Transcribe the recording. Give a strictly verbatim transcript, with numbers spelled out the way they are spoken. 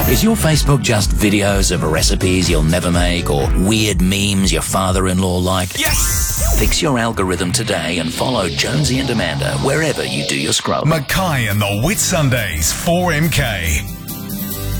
Is your Facebook just videos of recipes you'll never make or weird memes your father-in-law like? Yes! Fix your algorithm today and follow Jonesy and Amanda wherever you do your scrolling. Mackay and the Whitsundays, four M K.